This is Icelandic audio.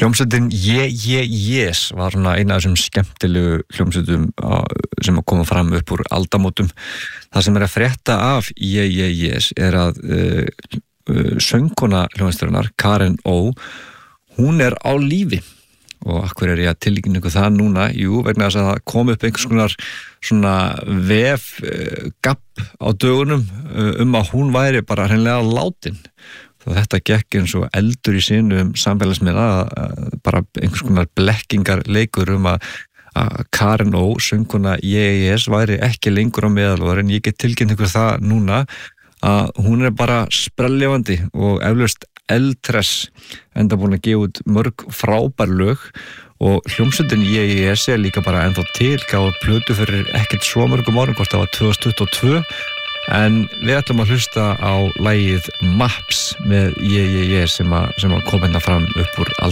Hljómsveitin Yes var svona eina af þessum skemmtilegu hljómsveitum sem að koma fram upp úr aldamótum. Það sem að frétta af Yes að söngkona hljómsveitarinnar, Karen O, hún á lífi. Og akkur ég að tilkynna ykkur það núna? Jú, vegna þess að það kom upp einhvers konar svona vefgapp á dögunum að hún væri bara hreinlega látin. Þetta gekk eins og eldur í sínum samfélagsmiðla, bara einhvers konar blekkingarleikur að Karen O, söngkona Yes, væri ekki lengur á meðal en ég get tilkynnt ykkur það núna að hún bara sprelllifandi og eflaust eldhress, enda búin að gefa út mörg frábær lög og hljómsveitin Yes líka bara ennþá til, gáði plötu fyrir ekkert svo mörgum árum, hvort það var 2022. En við ætlum að hlusta á lagið Maps með Yes sem að kom hérna fram upp úr aldamótum.